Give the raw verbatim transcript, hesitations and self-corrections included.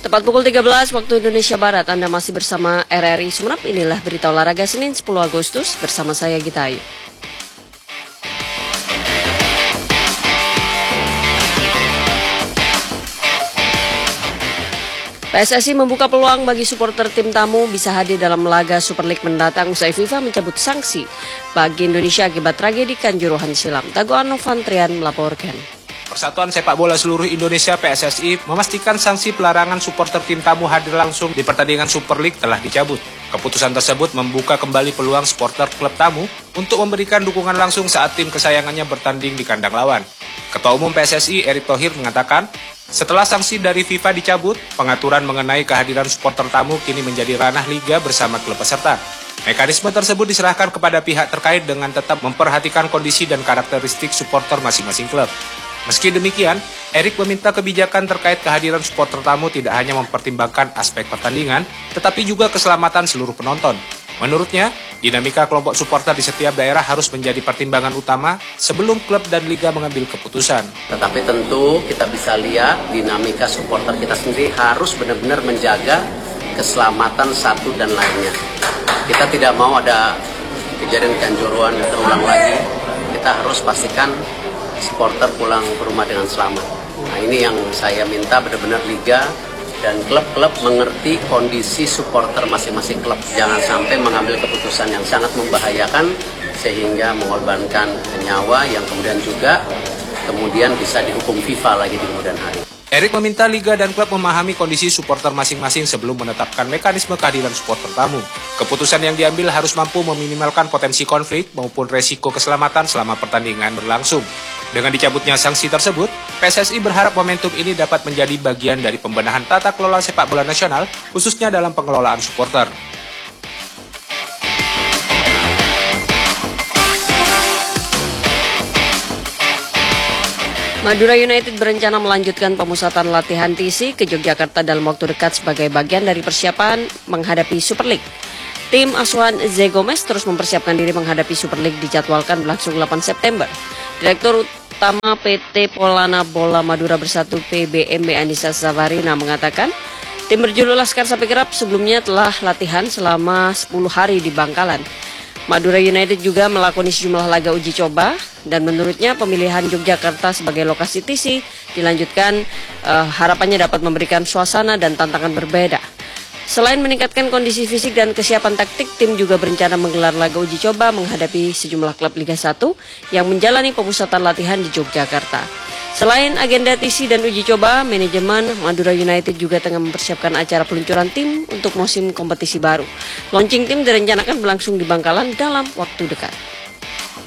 Tepat pukul tiga belas waktu Indonesia Barat, Anda masih bersama R R I Sumeneb. Inilah berita olahraga Senin sepuluh Agustus bersama saya Gita Ayu. P S S I membuka peluang bagi supporter tim tamu bisa hadir dalam laga Super League mendatang usai FIFA mencabut sanksi bagi Indonesia akibat tragedi Kanjuruhan silam. Tagoan Novantrian melaporkan. Persatuan Sepak Bola Seluruh Indonesia P S S I memastikan sanksi pelarangan supporter tim tamu hadir langsung di pertandingan Super League telah dicabut. Keputusan tersebut membuka kembali peluang supporter klub tamu untuk memberikan dukungan langsung saat tim kesayangannya bertanding di kandang lawan. Ketua Umum P S S I Erick Thohir mengatakan, setelah sanksi dari FIFA dicabut, pengaturan mengenai kehadiran supporter tamu kini menjadi ranah liga bersama klub peserta. Mekanisme tersebut diserahkan kepada pihak terkait dengan tetap memperhatikan kondisi dan karakteristik supporter masing-masing klub. Meski demikian, Erick meminta kebijakan terkait kehadiran supporter tamu tidak hanya mempertimbangkan aspek pertandingan, tetapi juga keselamatan seluruh penonton. Menurutnya, dinamika kelompok supporter di setiap daerah harus menjadi pertimbangan utama sebelum klub dan liga mengambil keputusan. Tetapi tentu kita bisa lihat dinamika supporter kita sendiri harus benar-benar menjaga keselamatan satu dan lainnya. Kita tidak mau ada kejadian Kanjuruhan terulang lagi. Kita harus pastikan supporter pulang ke rumah dengan selamat. Nah, ini yang saya minta benar-benar liga dan klub-klub mengerti kondisi supporter masing-masing klub. Jangan sampai mengambil keputusan yang sangat membahayakan sehingga mengorbankan nyawa yang kemudian juga kemudian bisa dihukum FIFA lagi di kemudian hari. Erick meminta liga dan klub memahami kondisi supporter masing-masing sebelum menetapkan mekanisme kehadiran supporter tamu. Keputusan yang diambil harus mampu meminimalkan potensi konflik maupun resiko keselamatan selama pertandingan berlangsung. Dengan dicabutnya sanksi tersebut, P S S I berharap momentum ini dapat menjadi bagian dari pembenahan tata kelola sepak bola nasional, khususnya dalam pengelolaan supporter. Madura United berencana melanjutkan pemusatan latihan T C ke Yogyakarta dalam waktu dekat sebagai bagian dari persiapan menghadapi Super League. Tim asuhan Zé Gomes terus mempersiapkan diri menghadapi Super League dijadwalkan berlangsung delapan September. Direktur Utama P T Polana Bola Madura Bersatu P B M B Anissa Savarina mengatakan, tim berjuluk Laskar Sapi Kerap sebelumnya telah latihan selama sepuluh hari di Bangkalan. Madura United juga melakoni sejumlah laga uji coba dan menurutnya pemilihan Yogyakarta sebagai lokasi T C dilanjutkan uh, harapannya dapat memberikan suasana dan tantangan berbeda. Selain meningkatkan kondisi fisik dan kesiapan taktik, tim juga berencana menggelar laga uji coba menghadapi sejumlah klub Liga satu yang menjalani pemusatan latihan di Yogyakarta. Selain agenda T C dan uji coba, manajemen Madura United juga tengah mempersiapkan acara peluncuran tim untuk musim kompetisi baru. Launching tim direncanakan berlangsung di Bangkalan dalam waktu dekat.